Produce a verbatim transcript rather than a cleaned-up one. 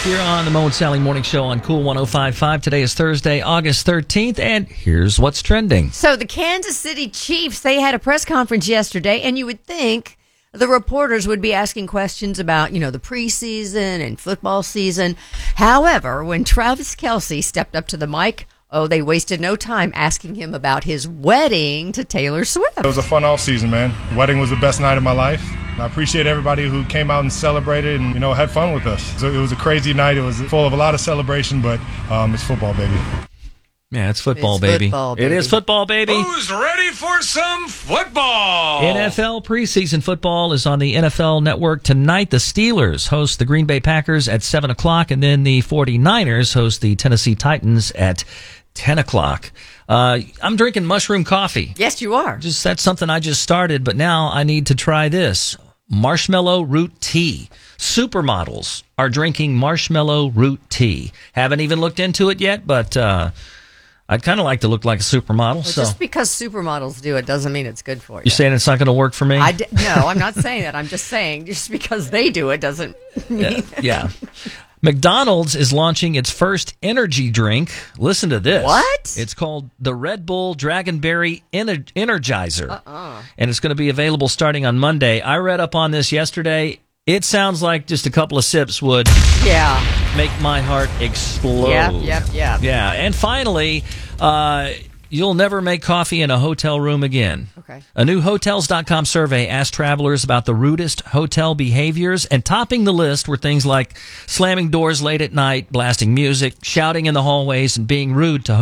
here on the Mo and Sally Morning Show on Cool one oh five point five. Today is Thursday, August thirteenth, and here's what's trending. So the Kansas City Chiefs, they had a press conference yesterday, and you would think the reporters would be asking questions about, you know, the preseason and football season. However, when Travis Kelce stepped up to the mic, oh, they wasted no time asking him about his wedding to Taylor Swift. It was a fun off season, man. The wedding was the best night of my life. I appreciate everybody who came out and celebrated and, you know, had fun with us. So it was a crazy night. It was full of a lot of celebration, but um, it's football, baby. Yeah, it's football, It's baby. football, baby. It is football, baby. Who's ready for some football? N F L preseason football is on the N F L Network tonight. The Steelers host the Green Bay Packers at seven o'clock, and then the 49ers host the Tennessee Titans at ten o'clock. Uh, I'm drinking mushroom coffee. Yes, you are. Just that's something I just started, but now I need to try this. Marshmallow root tea. Supermodels are drinking marshmallow root tea. Haven't even looked into it yet, but uh, I'd kind of like to look like a supermodel. Well, so just because supermodels do it doesn't mean it's good for you. you're saying it's not going to work for me? I d- no, I'm not saying that. I'm just saying just because they do it doesn't mean. yeah. yeah. McDonald's is launching its first energy drink. Listen to this. What? It's called the Red Bull Dragonberry Ener- Energizer. Uh-uh. And it's going to be available starting on Monday. I read up on this yesterday. It sounds like just a couple of sips would Yeah. make my heart explode. Yep, yep, yep. Yeah. And finally, uh, you'll never make coffee in a hotel room again. Okay. A new Hotels dot com survey asked travelers about the rudest hotel behaviors, and topping the list were things like slamming doors late at night, blasting music, shouting in the hallways, and being rude to